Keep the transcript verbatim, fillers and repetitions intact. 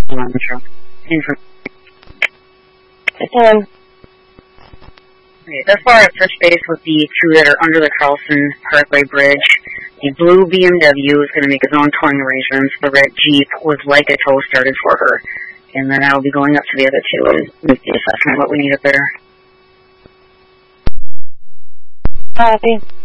Hello. Okay, thus far I've touched base with the two that are under the Carlson Parkway Bridge. The blue B M W is going to make his own towing arrangements. The red Jeep was like a tow started for her. And then I'll be going up to the other two and make the assessment of what we need up there. Copy.